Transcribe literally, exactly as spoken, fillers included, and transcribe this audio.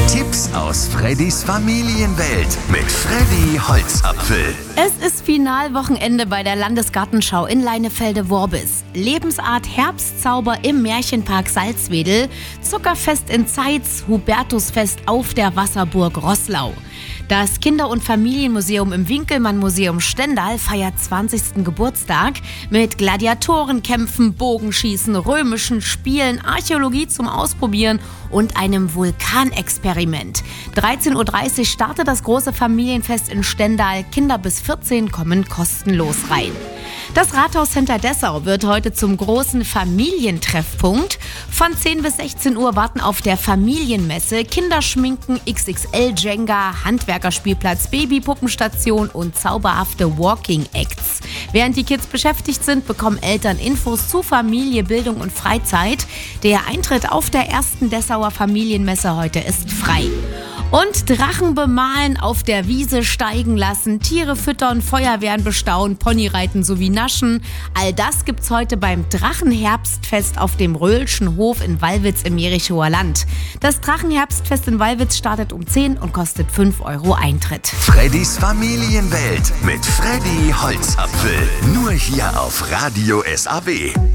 Tipps aus Freddys Familienwelt mit Freddy Holzapfel. Es ist Finalwochenende bei der Landesgartenschau in Leinefelde-Worbis. Lebensart Herbstzauber im Märchenpark Salzwedel, Zuckerfest in Zeitz, Hubertusfest auf der Wasserburg Roßlau. Das Kinder- und Familienmuseum im Winkelmann-Museum Stendal feiert zwanzigsten Geburtstag mit Gladiatorenkämpfen, Bogenschießen, römischen Spielen, Archäologie zum Ausprobieren und einem Vulkanexperiment. dreizehn Uhr dreißig startet das große Familienfest in Stendal. Kinder bis vierzehn kommen kostenlos rein. Das Rathauscenter Dessau wird heute zum großen Familientreffpunkt. Von zehn bis sechzehn Uhr warten auf der Familienmesse Kinderschminken, X X L-Jenga, Handwerkerspielplatz, Babypuppenstation und zauberhafte Walking-Acts. Während die Kids beschäftigt sind, bekommen Eltern Infos zu Familie, Bildung und Freizeit. Der Eintritt auf der ersten Dessauer Familienmesse heute ist frei. Und Drachen bemalen, auf der Wiese steigen lassen, Tiere füttern, Feuerwehren bestaunen, Ponyreiten sowie naschen. All das gibt's heute beim Drachenherbstfest auf dem Röhlschen Hof in Wallwitz im Jerichower Land. Das Drachenherbstfest in Wallwitz startet um zehn und kostet fünf Euro Eintritt. Freddys Familienwelt mit Freddy Holzapfel. Nur hier auf Radio S A W.